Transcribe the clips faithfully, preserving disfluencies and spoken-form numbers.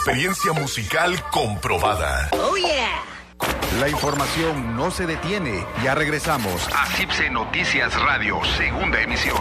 experiencia musical comprobada. Oh yeah. La información no se detiene. Ya regresamos a CIPSE Noticias Radio, segunda emisión.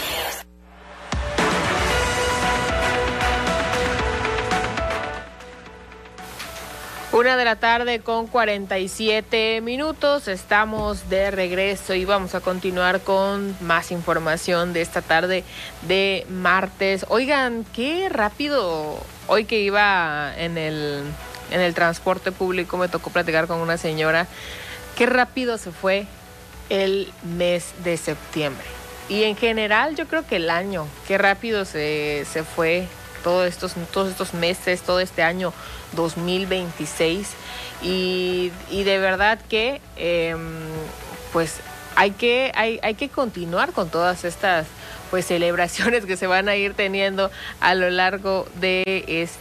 Una de la tarde con cuarenta y siete minutos, estamos de regreso y vamos a continuar con más información de esta tarde de martes. Oigan, qué rápido, hoy que iba en el, en el transporte público me tocó platicar con una señora, qué rápido se fue el mes de septiembre. Y en general yo creo que el año, qué rápido se, se fue todos estos, todos estos meses, todo este año dos mil veintiséis y, y de verdad que eh, pues hay que, hay, hay que continuar con todas estas pues celebraciones que se van a ir teniendo a lo largo de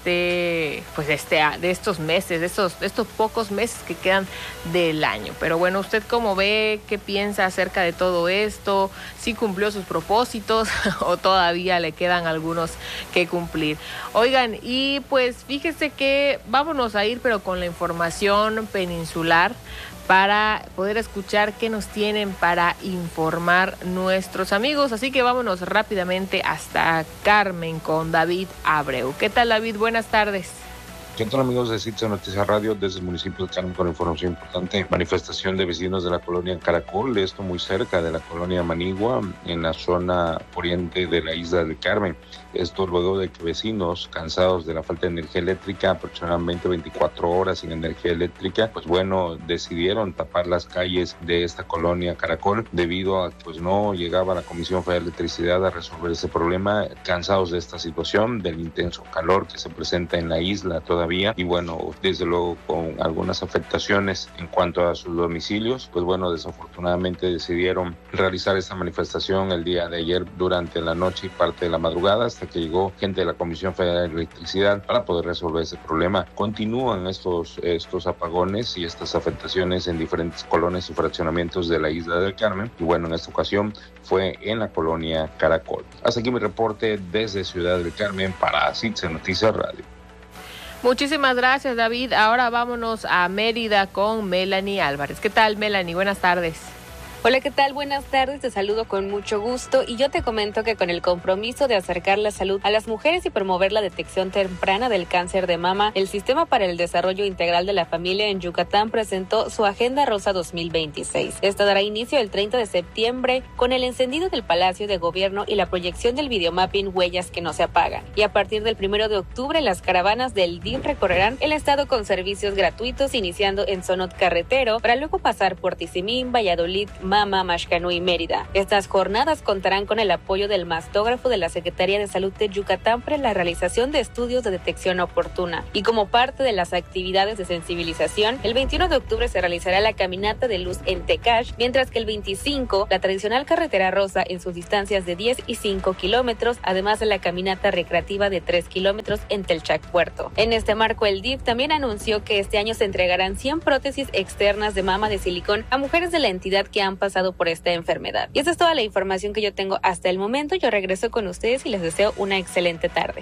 este pues este de estos meses, de estos, de estos pocos meses que quedan del año. Pero bueno, ¿usted cómo ve? ¿Qué piensa acerca de todo esto? ¿Sí cumplió sus propósitos o todavía le quedan algunos que cumplir? Oigan, y pues fíjese que vámonos a ir pero con la información peninsular para poder escuchar qué nos tienen para informar nuestros amigos. Así que vámonos rápidamente hasta Carmen con David Abreu. ¿Qué tal, David? Buenas tardes. ¿Qué tal, amigos de CIPSE Noticias Radio? Desde el municipio de Carmen con información importante. Manifestación de vecinos de la colonia Caracol, esto muy cerca de la colonia Manigua, en la zona oriente de la isla de Carmen. Esto luego de que vecinos, cansados de la falta de energía eléctrica, aproximadamente veinticuatro horas sin energía eléctrica, pues bueno, decidieron tapar las calles de esta colonia Caracol debido a que pues no llegaba la Comisión Federal de Electricidad a resolver ese problema, cansados de esta situación, del intenso calor que se presenta en la isla todavía. Y bueno, desde luego con algunas afectaciones en cuanto a sus domicilios, pues bueno, desafortunadamente decidieron realizar esta manifestación el día de ayer durante la noche y parte de la madrugada hasta que llegó gente de la Comisión Federal de Electricidad para poder resolver ese problema. Continúan estos, estos apagones y estas afectaciones en diferentes colonias y fraccionamientos de la isla del Carmen y bueno, en esta ocasión fue en la colonia Caracol. Hasta aquí mi reporte desde Ciudad del Carmen para CIPSE Noticias Radio. Muchísimas gracias, David. Ahora vámonos a Mérida con Melanie Álvarez. ¿Qué tal, Melanie? Buenas tardes. Hola, ¿qué tal? Buenas tardes, te saludo con mucho gusto y yo te comento que con el compromiso de acercar la salud a las mujeres y promover la detección temprana del cáncer de mama, el Sistema para el Desarrollo Integral de la Familia en Yucatán presentó su Agenda Rosa dos mil veintiséis. Esta dará inicio el treinta de septiembre con el encendido del Palacio de Gobierno y la proyección del videomapping Huellas que no se apagan. Y a partir del primero de octubre, las caravanas del D I F recorrerán el estado con servicios gratuitos, iniciando en Sonot Carretero, para luego pasar por Tizimín, Valladolid, Mama, Maxcanú y Mérida. Estas jornadas contarán con el apoyo del mastógrafo de la Secretaría de Salud de Yucatán para la realización de estudios de detección oportuna. Y como parte de las actividades de sensibilización, el veintiuno de octubre se realizará la caminata de luz en Tecash, mientras que el veinticinco, la tradicional carretera rosa en sus distancias de diez y cinco kilómetros, además de la caminata recreativa de tres kilómetros en Telchac Puerto. En este marco, el D I F también anunció que este año se entregarán cien prótesis externas de mama de silicón a mujeres de la entidad que han pasado por esta enfermedad. Y esa es toda la información que yo tengo hasta el momento. Yo regreso con ustedes y les deseo una excelente tarde.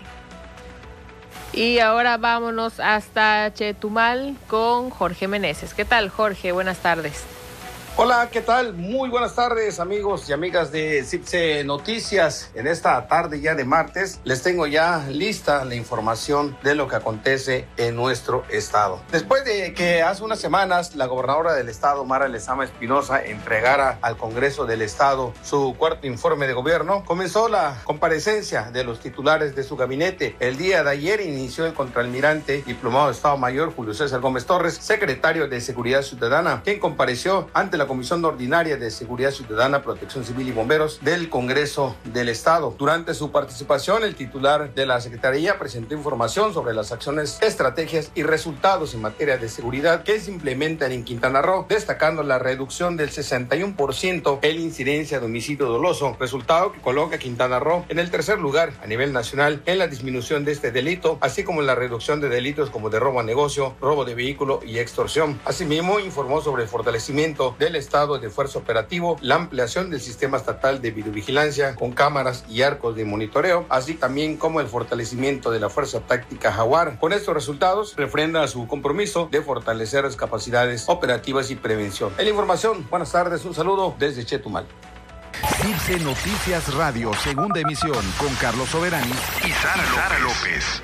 Y ahora vámonos hasta Chetumal con Jorge Meneses. ¿Qué tal, Jorge? Buenas tardes. Hola, ¿qué tal? Muy buenas tardes, amigos y amigas de CIPSE Noticias. En esta tarde ya de martes les tengo ya lista la información de lo que acontece en nuestro estado. Después de que hace unas semanas la gobernadora del estado, Mara Lezama Espinosa, entregara al Congreso del estado su cuarto informe de gobierno, comenzó la comparecencia de los titulares de su gabinete. El día de ayer inició el contraalmirante diplomado de Estado Mayor Julio César Gómez Torres, secretario de Seguridad Ciudadana, quien compareció ante la la Comisión Ordinaria de Seguridad Ciudadana, Protección Civil y Bomberos del Congreso del Estado. Durante su participación, el titular de la Secretaría presentó información sobre las acciones, estrategias y resultados en materia de seguridad que se implementan en Quintana Roo, destacando la reducción del sesenta y uno por ciento en la incidencia de homicidio doloso, resultado que coloca a Quintana Roo en el tercer lugar a nivel nacional en la disminución de este delito, así como en la reducción de delitos como de robo a negocio, robo de vehículo y extorsión. Asimismo, informó sobre el fortalecimiento del el estado de fuerza operativo, la ampliación del sistema estatal de videovigilancia con cámaras y arcos de monitoreo, así también como el fortalecimiento de la fuerza táctica Jaguar. Con estos resultados, refrenda su compromiso de fortalecer las capacidades operativas y prevención. En la información, buenas tardes, un saludo desde Chetumal. CIPSE Noticias Radio, segunda emisión, con Carlos Soberani y Sara, Sara López.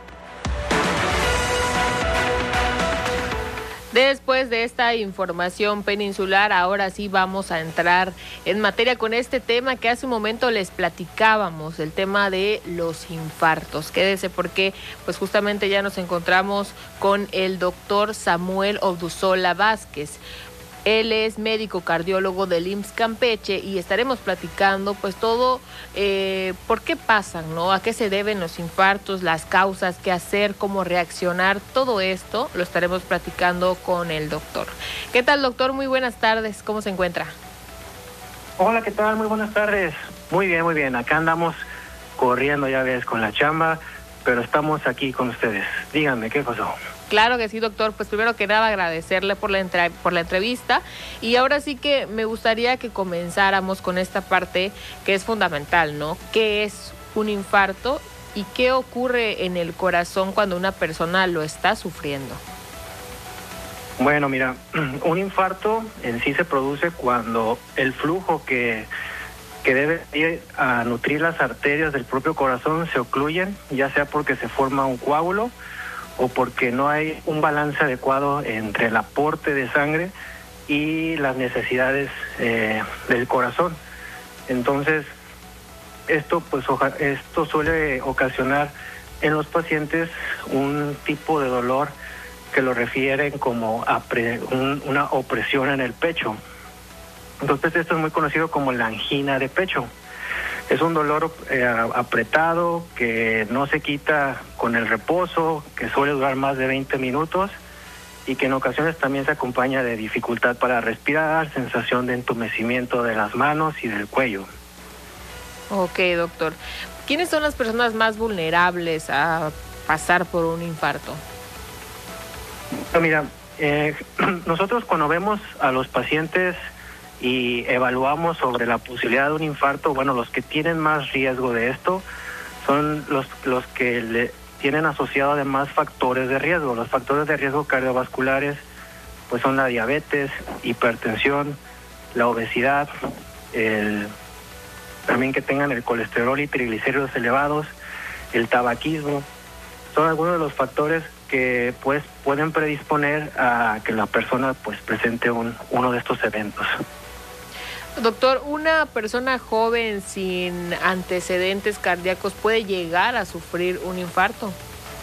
Después de esta información peninsular, ahora sí vamos a entrar en materia con este tema que hace un momento les platicábamos, el tema de los infartos. Quédese porque pues justamente ya nos encontramos con el doctor Samuel Obdusola Vázquez. Él es médico cardiólogo del I M S S Campeche y estaremos platicando pues todo, eh, por qué pasan, ¿no? A qué se deben los infartos, las causas, qué hacer, cómo reaccionar, todo esto lo estaremos platicando con el doctor. ¿Qué tal, doctor? Muy buenas tardes, ¿cómo se encuentra? Hola, ¿qué tal? Muy buenas tardes. Muy bien, muy bien. Acá andamos corriendo, ya ves, con la chamba, pero estamos aquí con ustedes. Díganme, ¿qué pasó? Claro que sí, doctor. Pues primero que nada agradecerle por la, entre, por la entrevista y ahora sí que me gustaría que comenzáramos con esta parte que es fundamental, ¿no? ¿Qué es un infarto y qué ocurre en el corazón cuando una persona lo está sufriendo? Bueno, mira, un infarto en sí se produce cuando el flujo que, que debe ir a nutrir las arterias del propio corazón se ocluyen, ya sea porque se forma un coágulo o porque no hay un balance adecuado entre el aporte de sangre y las necesidades eh, del corazón. Entonces, esto pues esto suele ocasionar en los pacientes un tipo de dolor que lo refieren como apre, un, una opresión en el pecho. Entonces, esto es muy conocido como la angina de pecho. Es un dolor eh, apretado que no se quita con el reposo, que suele durar más de veinte minutos y que en ocasiones también se acompaña de dificultad para respirar, sensación de entumecimiento de las manos y del cuello. Ok, doctor. ¿Quiénes son las personas más vulnerables a pasar por un infarto? Mira, eh, nosotros cuando vemos a los pacientes y evaluamos sobre la posibilidad de un infarto, bueno, los que tienen más riesgo de esto son los, los que le tienen asociado además factores de riesgo. Los factores de riesgo cardiovasculares pues son la diabetes, hipertensión, la obesidad, el, también que tengan el colesterol y triglicéridos elevados, el tabaquismo. Son algunos de los factores que pues pueden predisponer a que la persona pues presente un, uno de estos eventos. Doctor, ¿una persona joven sin antecedentes cardíacos puede llegar a sufrir un infarto?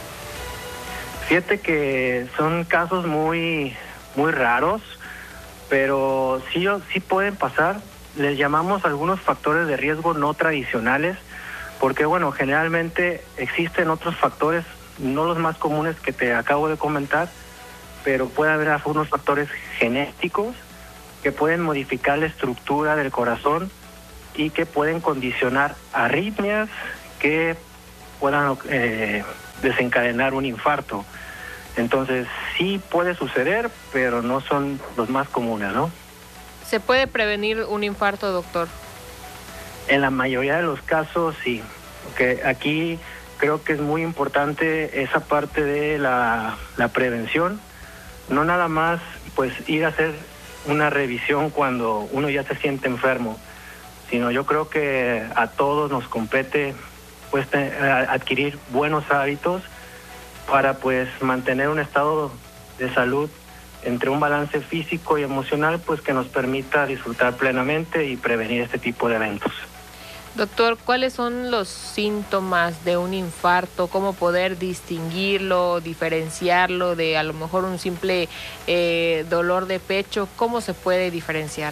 Fíjate que son casos muy, muy raros, pero sí, sí pueden pasar. Les llamamos algunos factores de riesgo no tradicionales, porque bueno, generalmente existen otros factores, no los más comunes que te acabo de comentar, pero puede haber algunos factores genéticos que pueden modificar la estructura del corazón y que pueden condicionar arritmias que puedan eh, desencadenar un infarto. Entonces, sí puede suceder, pero no son los más comunes, ¿no? ¿Se puede prevenir un infarto, doctor? En la mayoría de los casos, sí. Porque aquí creo que es muy importante esa parte de la, la prevención. No nada más, pues, ir a hacer una revisión cuando uno ya se siente enfermo, sino yo creo que a todos nos compete pues adquirir buenos hábitos para pues mantener un estado de salud entre un balance físico y emocional pues que nos permita disfrutar plenamente y prevenir este tipo de eventos. Doctor, ¿cuáles son los síntomas de un infarto? ¿Cómo poder distinguirlo, diferenciarlo de a lo mejor un simple eh, dolor de pecho? ¿Cómo se puede diferenciar?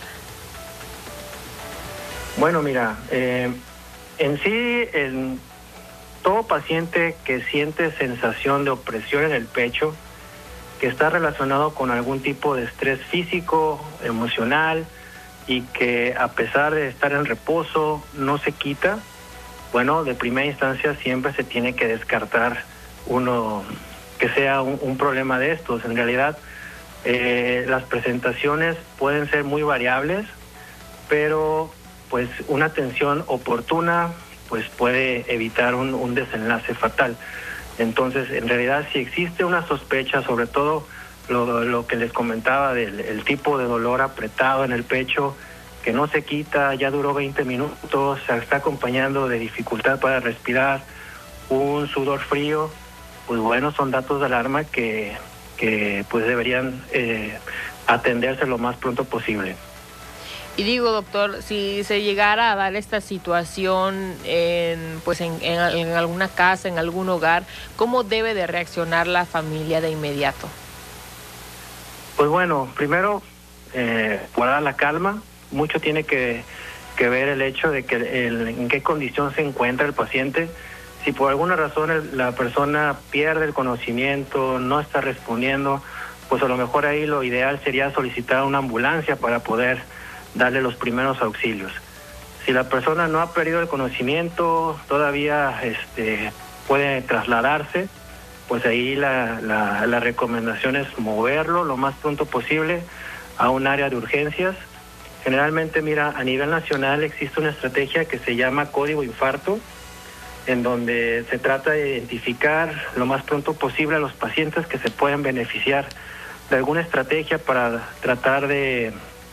Bueno, mira, eh, en sí, el, todo paciente que siente sensación de opresión en el pecho, que está relacionado con algún tipo de estrés físico, emocional, y que a pesar de estar en reposo no se quita, bueno, de primera instancia siempre se tiene que descartar uno que sea un, un problema de estos. En realidad, Eh, las presentaciones pueden ser muy variables, pero pues una atención oportuna pues puede evitar un, un desenlace fatal. Entonces, en realidad, si existe una sospecha, sobre todo lo, lo que les comentaba del el tipo de dolor apretado en el pecho, que no se quita, ya duró veinte minutos, se está acompañando de dificultad para respirar, un sudor frío, pues bueno, son datos de alarma que, que pues deberían eh, atenderse lo más pronto posible. Y digo, doctor, si se llegara a dar esta situación en, pues en, en, en alguna casa, en algún hogar, ¿cómo debe de reaccionar la familia de inmediato? Pues bueno, primero, eh, guardar la calma. Mucho tiene que, que ver el hecho de que el, en qué condición se encuentra el paciente. Si por alguna razón el, la persona pierde el conocimiento, no está respondiendo, pues a lo mejor ahí lo ideal sería solicitar una ambulancia para poder darle los primeros auxilios. Si la persona no ha perdido el conocimiento, todavía este, puede trasladarse, pues ahí la, la, la recomendación es moverlo lo más pronto posible a un área de urgencias. Generalmente, mira, a nivel nacional existe una estrategia que se llama Código Infarto, en donde se trata de identificar lo más pronto posible a los pacientes que se pueden beneficiar de alguna estrategia para tratar de,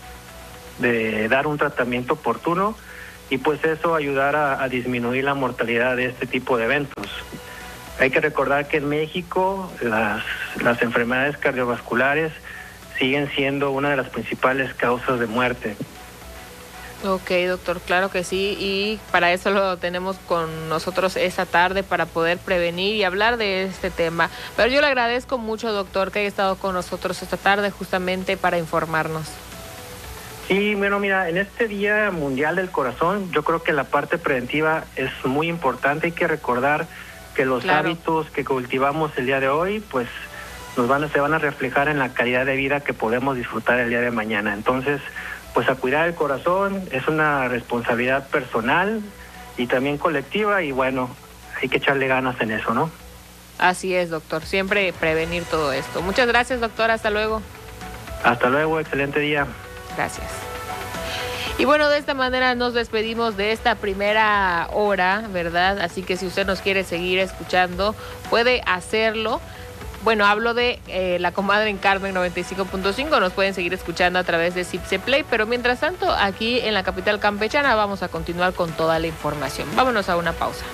de dar un tratamiento oportuno y pues eso ayudar a, a disminuir la mortalidad de este tipo de eventos. Hay que recordar que en México las, las enfermedades cardiovasculares siguen siendo una de las principales causas de muerte. Ok, doctor, claro que sí, y para eso lo tenemos con nosotros esta tarde, para poder prevenir y hablar de este tema. Pero yo le agradezco mucho, doctor, que haya estado con nosotros esta tarde justamente para informarnos. Sí, bueno, mira, en este Día Mundial del Corazón, yo creo que la parte preventiva es muy importante. Hay que recordar que los claro. hábitos que cultivamos el día de hoy, pues nos van a, se van a reflejar en la calidad de vida que podemos disfrutar el día de mañana. Entonces, pues a cuidar el corazón es una responsabilidad personal y también colectiva y bueno, hay que echarle ganas en eso, ¿no? Así es, doctor, siempre prevenir todo esto. Muchas gracias, doctor, hasta luego. Hasta luego, excelente día. Gracias. Y bueno, de esta manera nos despedimos de esta primera hora, ¿verdad? Así que si usted nos quiere seguir escuchando, puede hacerlo. Bueno, hablo de eh, La Comadre en Carmen noventa y cinco punto cinco, nos pueden seguir escuchando a través de Cipse Play, pero mientras tanto, aquí en la capital campechana vamos a continuar con toda la información. Vámonos a una pausa.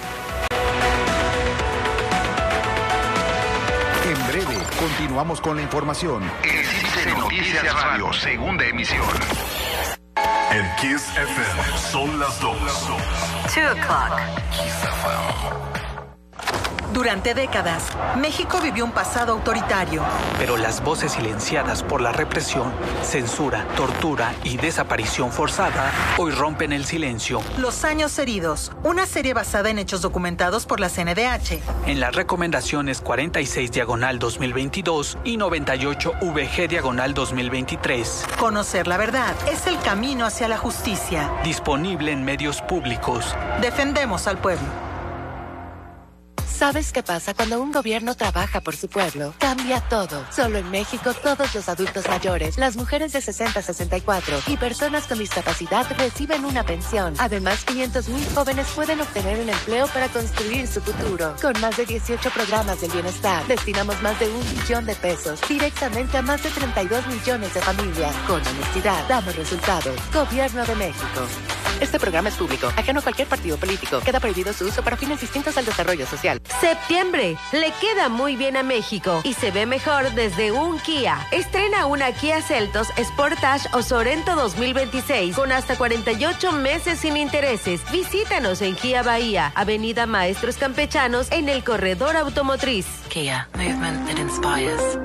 En breve, continuamos con la información. En Cipse Noticias Radio, segunda emisión. En Kiss F M son las dos. Two o'clock. Kiss F M. Durante décadas, México vivió un pasado autoritario. Pero las voces silenciadas por la represión, censura, tortura y desaparición forzada hoy rompen el silencio. Los años heridos, una serie basada en hechos documentados por la C N D H. En las recomendaciones cuarenta y seis diagonal dos mil veintidós y noventa y ocho V G diagonal dos mil veintitrés. Conocer la verdad es el camino hacia la justicia. Disponible en medios públicos. Defendemos al pueblo. ¿Sabes qué pasa cuando un gobierno trabaja por su pueblo? Cambia todo. Solo en México, todos los adultos mayores, las mujeres de sesenta a sesenta y cuatro y personas con discapacidad reciben una pensión. Además, quinientos mil jóvenes pueden obtener un empleo para construir su futuro. Con más de dieciocho programas del bienestar, destinamos más de un millón de pesos directamente a más de treinta y dos millones de familias. Con honestidad, damos resultados. Gobierno de México. Este programa es público, ajeno a cualquier partido político. Queda prohibido su uso para fines distintos al desarrollo social. Septiembre le queda muy bien a México y se ve mejor desde un Kia. Estrena una Kia Seltos, Sportage o Sorento dos mil veintiséis con hasta cuarenta y ocho meses sin intereses. Visítanos en Kia Bahía, Avenida Maestros Campechanos, en el Corredor Automotriz. Kia, movement that inspires.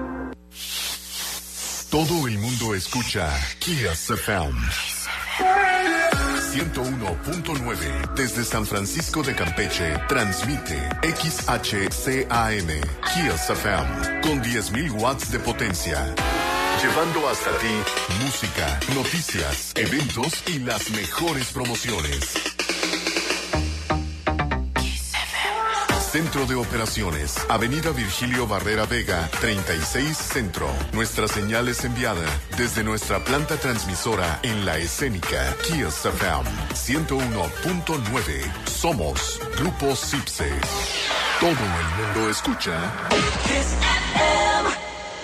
Todo el mundo escucha Kiss F M. ciento uno punto nueve desde San Francisco de Campeche transmite X H C A M Kiss F M con diez mil watts de potencia, llevando hasta ti música, noticias, eventos y las mejores promociones. Centro de Operaciones, Avenida Virgilio Barrera Vega, treinta y seis Centro. Nuestra señal es enviada desde nuestra planta transmisora en La Escénica, Kiss F M ciento uno punto nueve. Somos Grupo Cipse. Todo el mundo escucha Kiss F M.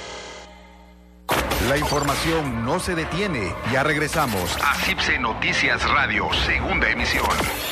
La información no se detiene. Ya regresamos a Cipse Noticias Radio, segunda emisión.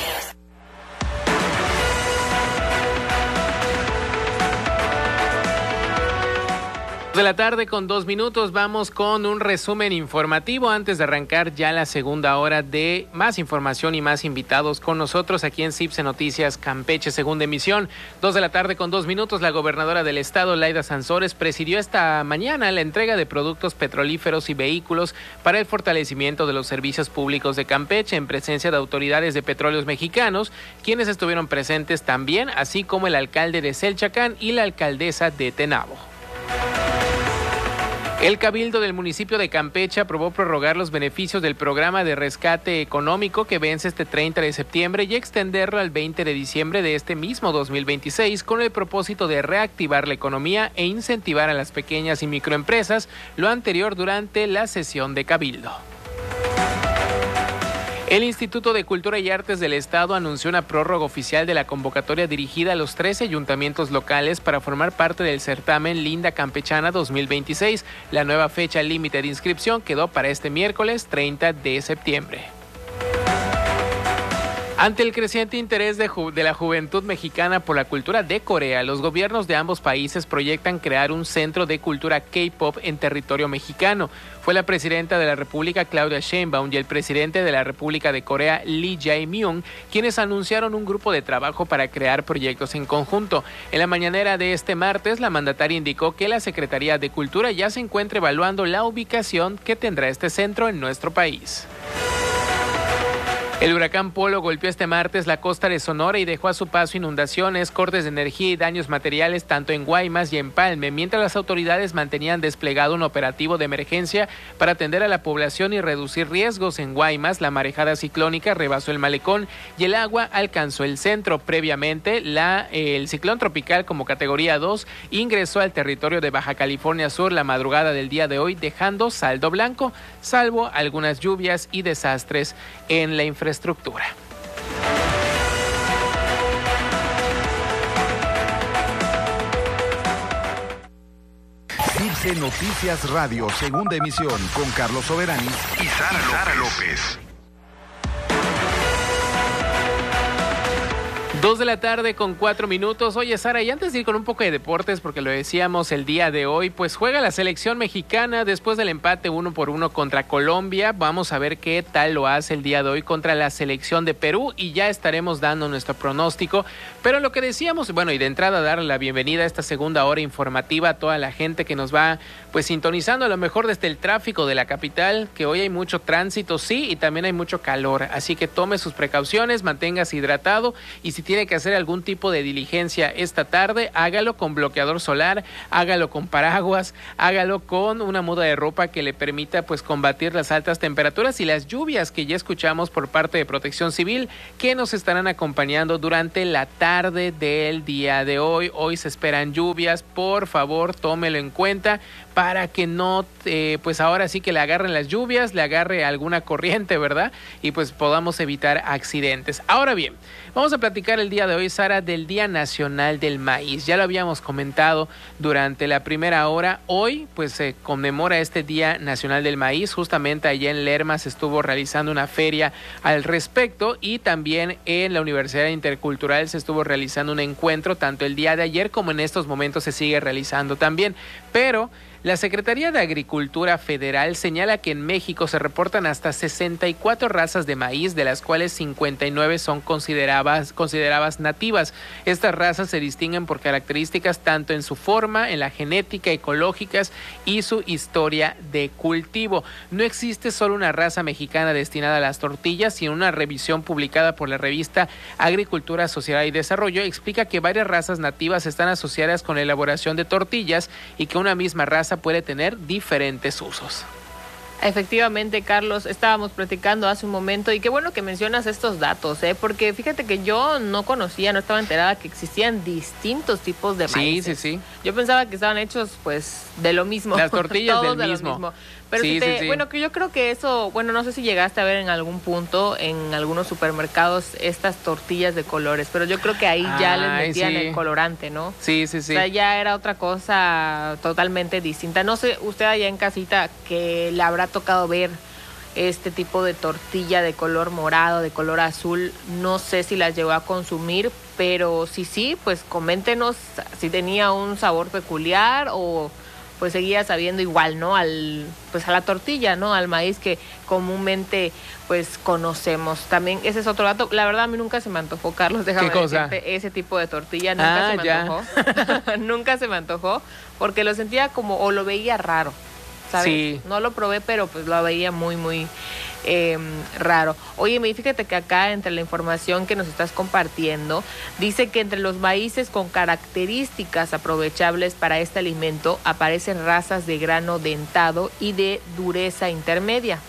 De la tarde con dos minutos, vamos con un resumen informativo antes de arrancar ya la segunda hora de más información y más invitados con nosotros aquí en Cipse Noticias Campeche, segunda emisión. Dos de la tarde con dos minutos, la gobernadora del estado, Laida Sansores, presidió esta mañana la entrega de productos petrolíferos y vehículos para el fortalecimiento de los servicios públicos de Campeche en presencia de autoridades de Petróleos Mexicanos, quienes estuvieron presentes también, así como el alcalde de Selchacán y la alcaldesa de Tenabo. El Cabildo del municipio de Campeche aprobó prorrogar los beneficios del programa de rescate económico que vence este treinta de septiembre y extenderlo al veinte de diciembre de este mismo dos mil veintiséis con el propósito de reactivar la economía e incentivar a las pequeñas y microempresas, lo anterior durante la sesión de Cabildo. El Instituto de Cultura y Artes del Estado anunció una prórroga oficial de la convocatoria dirigida a los trece ayuntamientos locales para formar parte del certamen Linda Campechana dos mil veintiséis. La nueva fecha límite de inscripción quedó para este miércoles treinta de septiembre. Ante el creciente interés de, ju- de la juventud mexicana por la cultura de Corea, los gobiernos de ambos países proyectan crear un centro de cultura K-pop en territorio mexicano. Fue la presidenta de la República, Claudia Sheinbaum, y el presidente de la República de Corea, Lee Jae-myung, quienes anunciaron un grupo de trabajo para crear proyectos en conjunto. En la mañanera de este martes, la mandataria indicó que la Secretaría de Cultura ya se encuentra evaluando la ubicación que tendrá este centro en nuestro país. El huracán Polo golpeó este martes la costa de Sonora y dejó a su paso inundaciones, cortes de energía y daños materiales tanto en Guaymas y Empalme, mientras las autoridades mantenían desplegado un operativo de emergencia para atender a la población y reducir riesgos. En Guaymas, la marejada ciclónica rebasó el malecón y el agua alcanzó el centro. Previamente, la, el ciclón tropical como categoría dos ingresó al territorio de Baja California Sur la madrugada del día de hoy, dejando saldo blanco, salvo algunas lluvias y desastres en la infraestructura. Estructura. Cipse Noticias Radio, segunda emisión, con Carlos Soberani y Sara, Sara López. Dos de la tarde con cuatro minutos. Oye, Sara, y antes de ir con un poco de deportes, porque lo decíamos el día de hoy, pues juega la selección mexicana después del empate uno por uno contra Colombia. Vamos a ver qué tal lo hace el día de hoy contra la selección de Perú y ya estaremos dando nuestro pronóstico. Pero lo que decíamos, bueno, y de entrada darle la bienvenida a esta segunda hora informativa a toda la gente que nos va pues sintonizando, a lo mejor desde el tráfico de la capital, que hoy hay mucho tránsito, sí, y también hay mucho calor. Así que tome sus precauciones, manténgase hidratado y si tiene que hacer algún tipo de diligencia esta tarde, hágalo con bloqueador solar, hágalo con paraguas, hágalo con una muda de ropa que le permita pues combatir las altas temperaturas y las lluvias que ya escuchamos por parte de Protección Civil, que nos estarán acompañando durante la tarde del día de hoy. Hoy se esperan lluvias, por favor tómelo en cuenta para que no, eh, pues ahora sí que le agarren las lluvias, le agarre alguna corriente, ¿verdad? Y pues podamos evitar accidentes. Ahora bien, vamos a platicar el día de hoy, Sara, del Día Nacional del Maíz. Ya lo habíamos comentado durante la primera hora. Hoy, pues se conmemora este Día Nacional del Maíz. Justamente allá en Lerma se estuvo realizando una feria al respecto y también en la Universidad Intercultural se estuvo realizando un encuentro, tanto el día de ayer como en estos momentos se sigue realizando también. Pero la Secretaría de Agricultura Federal señala que en México se reportan hasta sesenta y cuatro razas de maíz, de las cuales cincuenta y nueve son consideradas, consideradas nativas. Estas razas se distinguen por características tanto en su forma, en la genética, ecológicas y su historia de cultivo. No existe solo una raza mexicana destinada a las tortillas, sino una revisión publicada por la revista Agricultura, Sociedad y Desarrollo explica que varias razas nativas están asociadas con la elaboración de tortillas y que una misma raza puede tener diferentes usos. Efectivamente, Carlos, estábamos platicando hace un momento y qué bueno que mencionas estos datos, ¿eh? Porque fíjate que yo no conocía, no estaba enterada que existían distintos tipos de maíz. Sí, sí, sí. Yo pensaba que estaban hechos, pues, de lo mismo. Las tortillas del de mismo. Lo mismo. Pero sí, si te, sí, sí. bueno, que yo creo que eso, bueno, no sé si llegaste a ver en algún punto en algunos supermercados estas tortillas de colores, pero yo creo que ahí ya Ay, les metían sí. el colorante, ¿no? Sí, sí, sí. O sea, ya era otra cosa totalmente distinta. No sé, usted allá en casita que le habrá tocado ver este tipo de tortilla de color morado, de color azul, no sé si las llegó a consumir, pero si sí, pues coméntenos si tenía un sabor peculiar o pues seguía sabiendo igual, ¿no? Al pues a la tortilla, ¿no? Al maíz que comúnmente pues conocemos. También ese es otro dato. La verdad a mí nunca se me antojó, Carlos, déjame ¿Qué cosa? decirte, ese tipo de tortilla nunca Ah, se me ya. antojó. Nunca se me antojó porque lo sentía como o lo veía raro, ¿sabes? Sí. No lo probé, pero pues lo veía muy, muy eh, raro. Oye, me fíjate que acá entre la información que nos estás compartiendo, dice que entre los maíces con características aprovechables para este alimento aparecen razas de grano dentado y de dureza intermedia.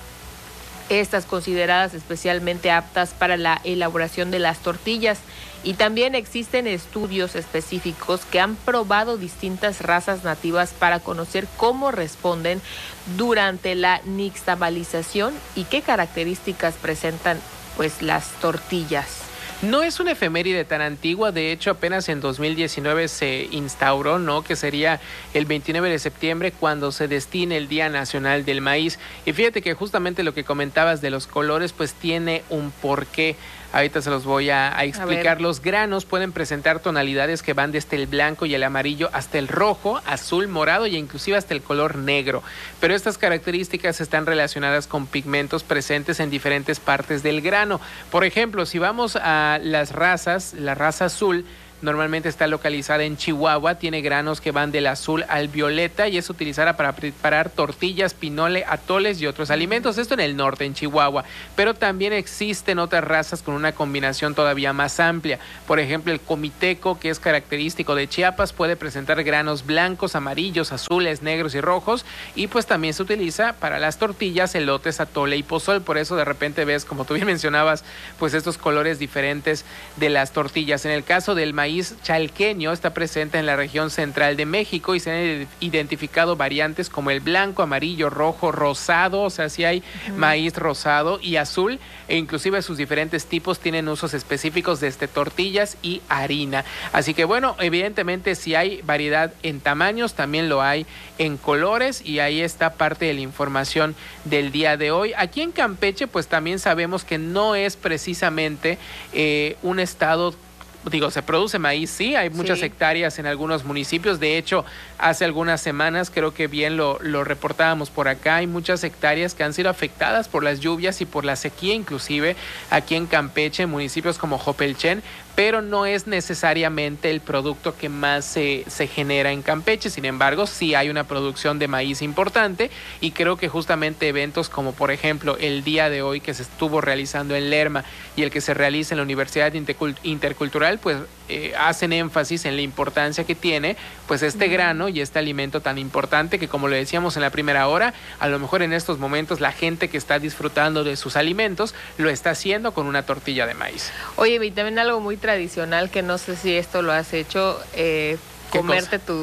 Estas consideradas especialmente aptas para la elaboración de las tortillas. Y también existen estudios específicos que han probado distintas razas nativas para conocer cómo responden durante la nixtamalización y qué características presentan pues las tortillas. No es una efeméride tan antigua, de hecho apenas en dos mil diecinueve se instauró, ¿no? Que sería el veintinueve de septiembre cuando se destine el Día Nacional del Maíz. Y fíjate que justamente lo que comentabas de los colores pues tiene un porqué. Ahorita se los voy a, a explicar. A los granos pueden presentar tonalidades que van desde el blanco y el amarillo hasta el rojo, azul, morado e inclusive hasta el color negro. Pero estas características están relacionadas con pigmentos presentes en diferentes partes del grano. Por ejemplo, si vamos a las razas, la raza azul normalmente está localizada en Chihuahua, tiene granos que van del azul al violeta y es utilizada para preparar tortillas, pinole, atoles y otros alimentos. Esto en el norte, en Chihuahua. Pero también existen otras razas con una combinación todavía más amplia. Por ejemplo, el comiteco, que es característico de Chiapas, puede presentar granos blancos, amarillos, azules, negros y rojos. Y pues también se utiliza para las tortillas, elotes, atole y pozol. Por eso de repente ves, como tú bien mencionabas, pues estos colores diferentes de las tortillas. En el caso del maíz, maíz chalqueño está presente en la región central de México y se han identificado variantes como el blanco, amarillo, rojo, rosado, o sea, sí hay uh-huh. maíz rosado y azul, e inclusive sus diferentes tipos tienen usos específicos desde tortillas y harina. Así que bueno, evidentemente si hay variedad en tamaños, también lo hay en colores, y ahí está parte de la información del día de hoy. Aquí en Campeche, pues también sabemos que no es precisamente eh, un estado. Digo, se produce maíz, sí, hay muchas sí. hectáreas en algunos municipios. De hecho, hace algunas semanas, creo que bien lo, lo reportábamos por acá, hay muchas hectáreas que han sido afectadas por las lluvias y por la sequía, inclusive aquí en Campeche, en municipios como Jopelchen, pero no es necesariamente el producto que más se, se genera en Campeche. Sin embargo, sí hay una producción de maíz importante, y creo que justamente eventos como, por ejemplo, el día de hoy que se estuvo realizando en Lerma y el que se realiza en la Universidad Intercultural, pues eh, hacen énfasis en la importancia que tiene pues este uh-huh. grano y este alimento tan importante que, como lo decíamos en la primera hora, a lo mejor en estos momentos la gente que está disfrutando de sus alimentos lo está haciendo con una tortilla de maíz. Oye, y también algo muy tradicional que no sé si esto lo has hecho, eh, comerte tu